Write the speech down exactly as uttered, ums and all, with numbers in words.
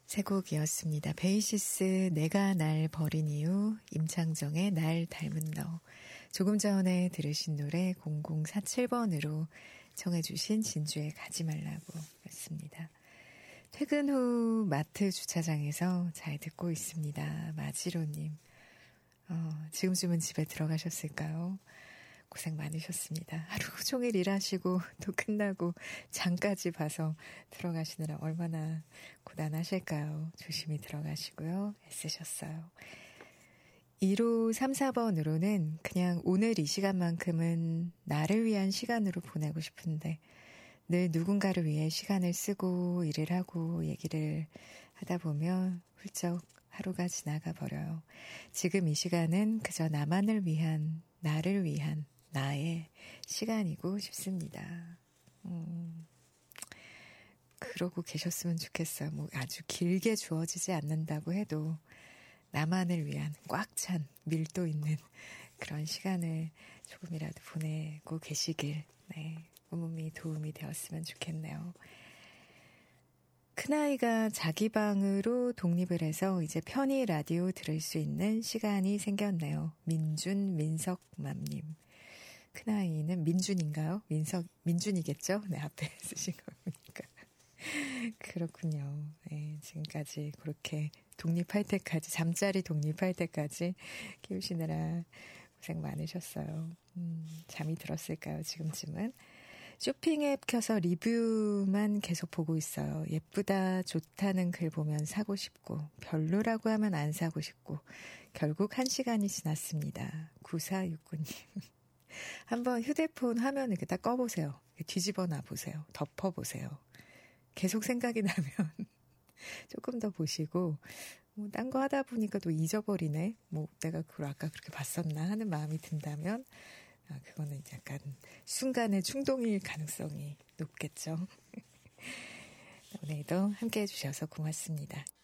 세 곡이었습니다. 베이시스 내가 날 버린 이유, 임창정의 날 닮은 너. 조금 전에 들으신 노래 공공사칠 번으로 청해주신 진주의 가지 말라고 였습니다. 퇴근 후 마트 주차장에서 잘 듣고 있습니다. 마지로님. 어, 지금쯤은 집에 들어가셨을까요? 고생 많으셨습니다. 하루 종일 일하시고 또 끝나고 장까지 봐서 들어가시느라 얼마나 고단하실까요? 조심히 들어가시고요. 애쓰셨어요. 일오삼사 번으로는 그냥 오늘 이 시간만큼은 나를 위한 시간으로 보내고 싶은데 늘 누군가를 위해 시간을 쓰고 일을 하고 얘기를 하다 보면 훌쩍 하루가 지나가 버려요. 지금 이 시간은 그저 나만을 위한, 나를 위한 나의 시간이고 싶습니다. 음, 그러고 계셨으면 좋겠어요. 뭐 아주 길게 주어지지 않는다고 해도 나만을 위한 꽉 찬 밀도 있는 그런 시간을 조금이라도 보내고 계시길, 네, 온몸이 도움이 되었으면 좋겠네요. 큰아이가 자기 방으로 독립을 해서 이제 편히 라디오 들을 수 있는 시간이 생겼네요. 민준, 민석맘님. 큰아이는 민준인가요? 민석, 민준이겠죠? 네, 앞에 쓰신 거니까. 그렇군요. 네, 지금까지 그렇게 독립할 때까지, 잠자리 독립할 때까지 키우시느라 고생 많으셨어요. 음, 잠이 들었을까요, 지금쯤은? 쇼핑 앱 켜서 리뷰만 계속 보고 있어요. 예쁘다, 좋다는 글 보면 사고 싶고, 별로라고 하면 안 사고 싶고, 결국 한 시간이 지났습니다. 구사육구 님. 한번 휴대폰 화면을 이렇게 딱 꺼보세요. 뒤집어 놔보세요. 덮어보세요. 계속 생각이 나면 조금 더 보시고, 뭐, 딴 거 하다 보니까 또 잊어버리네. 뭐, 내가 그걸 아까 그렇게 봤었나 하는 마음이 든다면, 아, 그거는 약간 순간의 충동일 가능성이 높겠죠. 오늘도 함께 해주셔서 고맙습니다.